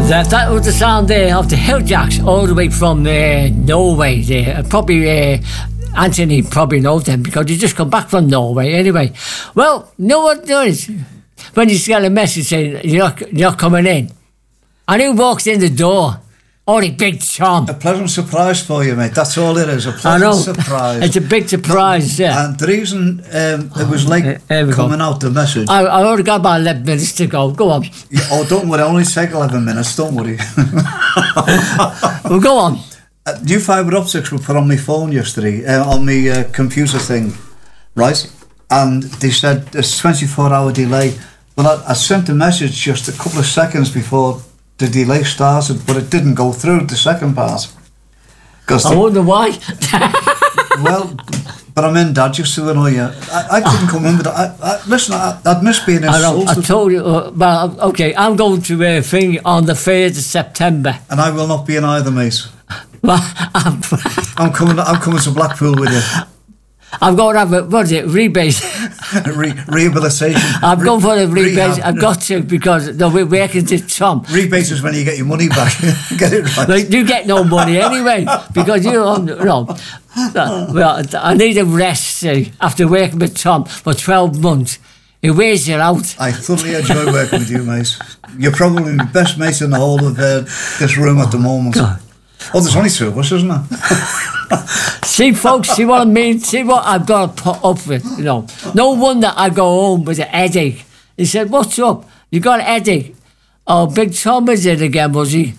That was the sound there of the Hilljacks, all the way from Norway there. Probably Anthony probably knows them because he just come back from Norway anyway. Well, you know what there is? When you get a message saying you're not coming in, and who walks in the door? Only Big Tom. A pleasant surprise for you, mate. That's all it is, a pleasant surprise. It's a big surprise, yeah. And the reason it was late coming out, the message... I already got about 11 minutes to go. Go on. Oh, don't worry, only take 11 minutes, don't worry. Well, go on. New fibre optics were put on my phone yesterday, on my computer thing, right? And they said there's 24-hour delay. Well, I sent a message just a couple of seconds before the delay started, but it didn't go through the second part. I wonder why. Well, but I'm in, Dad, just to annoy you. I couldn't come in with it. Listen, I'd miss being insulted. I told you, well, okay, I'm going to a thing on the 3rd of September. And I will not be in either, mate. Well, I'm coming to Blackpool with you. I'm going to have rebate. Rehabilitation. I'm going for a rebate. I've got to, because we're working to Tom. Rebate is when you get your money back. Get it right. Like, you get no money anyway, because well, I need a rest, see, after working with Tom for 12 months. He wears you out. I thoroughly enjoy working with you, mate. You're probably the best mate in the whole of this room at the moment. God. Oh, there's only two of us, isn't there? See, folks, see what I mean? See what I've got to put up with, you know. No wonder I go home with a headache. He said, what's up? You got a headache? Oh, Big Tom is it again, was he?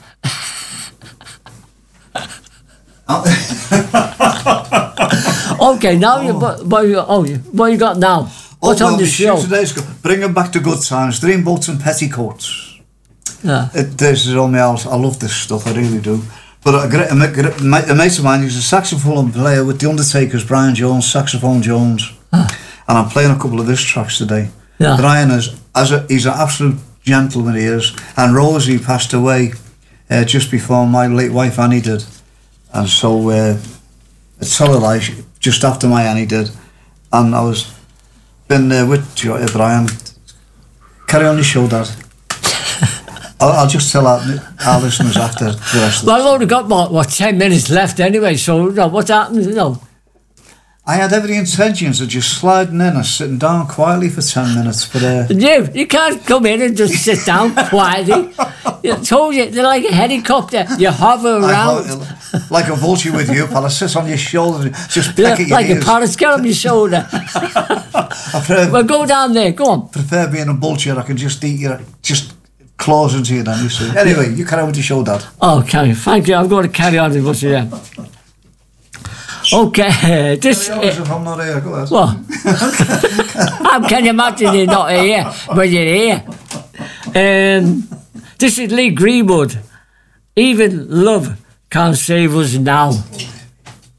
Okay, now what you got now? What's on the show? Today's bring them back to good times. Dreamboats and petticoats. Yeah. This is all my house. I love this stuff, I really do. But a mate of mine, he's a saxophone player with The Undertaker's Brian Jones, Saxophone Jones. And I'm playing a couple of his tracks today. Yeah. Brian he's an absolute gentleman, he is. And Rosie passed away just before my late wife Annie did. And so it's holiday just after my Annie did. And I was been with Brian. Carry on your show, Dad. I'll just tell our listeners after the rest of Well, I've only got, what 10 minutes left anyway, so what's happened, I had every intention of just sliding in and sitting down quietly for 10 minutes, but... You can't come in and just sit down quietly. I told you, they're like a helicopter. You hover around. Like a vulture with you, pal. I sit on your shoulder and just peck at your like ears. a parrot, get on your shoulder. Well, go down there, go on. I prefer being a vulture. I can just eat you, just... claws into you then, you see. Anyway, you carry on with your show, Dad. Okay, thank you. I'm going to carry on with what you said. Okay, this... if I'm not here, go ahead. What? How can you imagine you're not here when you're here? This is Lee Greenwood. Even love can't save us now.